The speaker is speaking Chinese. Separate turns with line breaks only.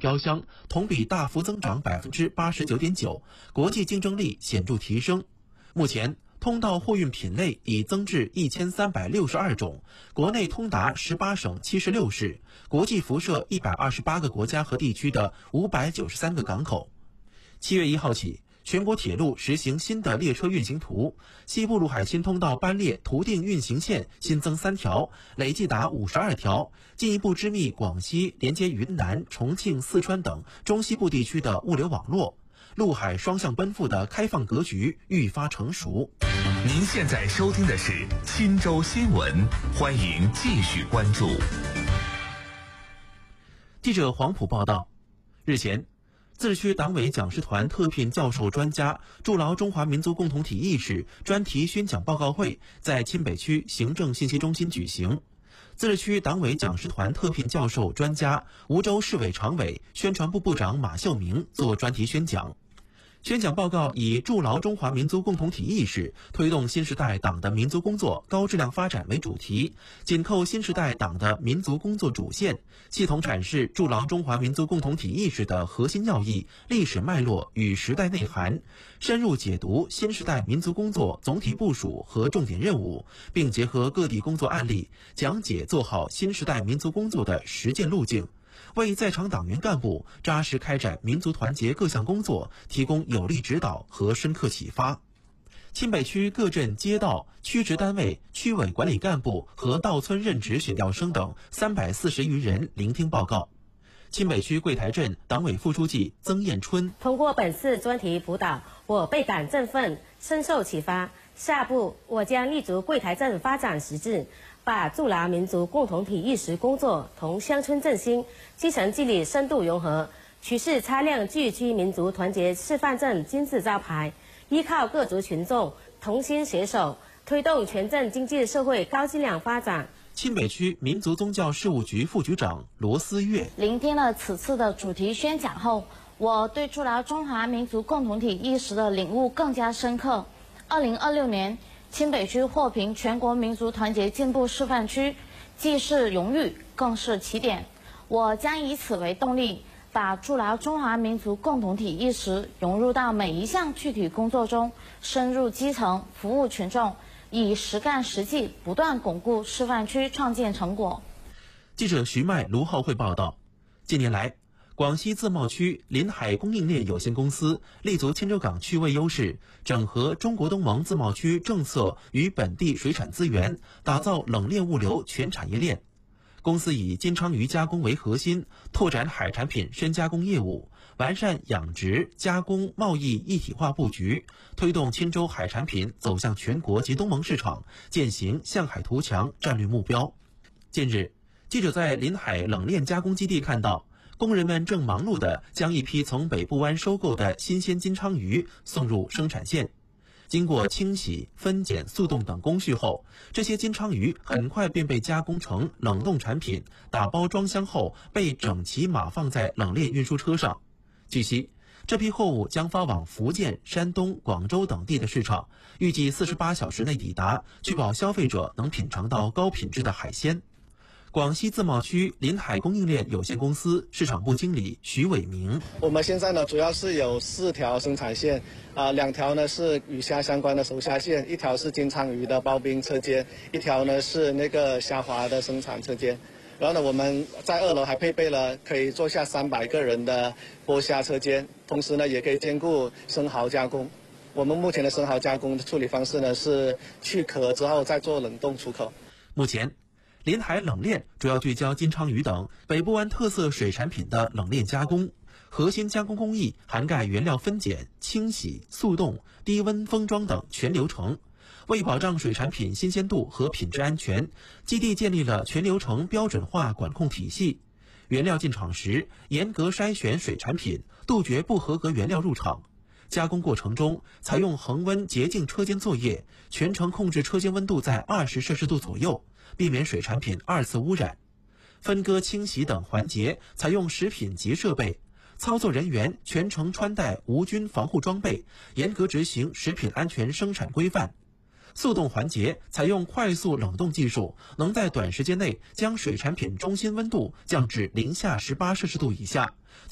标箱同比大幅增长 89.9%， 国际竞争力显著提升。目前通道货运品类已增至1362种，国内通达18省76市，国际辐射128个国家和地区的593个港口。7月1号起，全国铁路实行新的列车运行图，西部陆海新通道班列图定运行线新增3条，累计达52条，进一步织密广西连接云南、重庆、四川等中西部地区的物流网络，陆海双向奔赴的开放格局愈发成熟。
您现在收听的是钦州新闻，欢迎继续关注。
记者黄埔报道，日前，自治区党委讲师团特聘教授专家筑牢中华民族共同体意识专题宣讲报告会在钦北区行政信息中心举行。自治区党委讲师团特聘教授专家、梧州市委常委、宣传部部长马秀明作专题宣讲。宣讲报告以筑牢中华民族共同体意识，推动新时代党的民族工作高质量发展为主题，紧扣新时代党的民族工作主线，系统阐释筑牢中华民族共同体意识的核心要义、历史脉络与时代内涵，深入解读新时代民族工作总体部署和重点任务，并结合各地工作案例，讲解做好新时代民族工作的实践路径，为在场党员干部扎实开展民族团结各项工作提供有力指导和深刻启发。钦北区各镇街道、区直单位、区委管理干部和到村任职选调生等340余人聆听报告。钦北区桂台镇党委副书记曾艳春：
通过本次专题辅导，我倍感振奋，深受启发。下步我将立足桂台镇发展实质，把筑牢民族共同体意识工作同乡村振兴、基层纪律深度融合，取势擦亮聚区民族团结示范镇金字招牌，依靠各族群众同心携手，推动全镇经济社会高质量发展。
钦北区民族宗教事务局副局长罗思月：
聆听了此次的主题宣讲后，我对筑牢中华民族共同体意识的领悟更加深刻。2026年，钦北区获评全国民族团结进步示范区，既是荣誉，更是起点。我将以此为动力，把筑牢中华民族共同体意识融入到每一项具体工作中，深入基层，服务群众，以实干实际，不断巩固示范区创建成果。
记者徐麦、卢浩慧报道，近年来，广西自贸区临海供应链有限公司立足钦州港区位优势，整合中国东盟自贸区政策与本地水产资源，打造冷链物流全产业链。公司以金鲳鱼加工为核心，拓展海产品深加工业务，完善养殖、加工、贸易一体化布局，推动钦州海产品走向全国及东盟市场，践行向海图强战略目标。近日，记者在临海冷链加工基地看到，工人们正忙碌地将一批从北部湾收购的新鲜金鲳鱼送入生产线。经过清洗、分拣、速冻等工序后，这些金鲳鱼很快便被加工成冷冻产品，打包装箱后被整齐码放在冷链运输车上。据悉，这批货物将发往福建、山东、广州等地的市场，预计48小时内抵达，确保消费者能品尝到高品质的海鲜。广西自贸区临海供应链有限公司市场部经理徐伟明：
我们现在呢，主要是有4条生产线，2条呢是鱼虾相关的熟虾线，1条是金鲳鱼的包冰车间，1条呢是那个虾滑的生产车间。然后呢，我们在2楼还配备了可以坐下300个人的剥虾车间，同时呢也可以兼顾生蚝加工。我们目前的生蚝加工的处理方式呢是去壳之后再做冷冻出口。
目前，临海冷链主要聚焦金鲳鱼等北部湾特色水产品的冷链加工，核心加工工艺涵盖原料分拣、清洗、速冻、低温封装等全流程。为保障水产品新鲜度和品质安全，基地建立了全流程标准化管控体系。原料进场时，严格筛选水产品，杜绝不合格原料入场。加工过程中，采用恒温洁净车间作业，全程控制车间温度在20摄氏度左右，避免水产品2次污染。分割、清洗等环节采用食品级设备，操作人员全程穿戴无菌防护装备，严格执行食品安全生产规范。速冻环节采用快速冷冻技术，能在短时间内将水产品中心温度降至零下18摄氏度以下，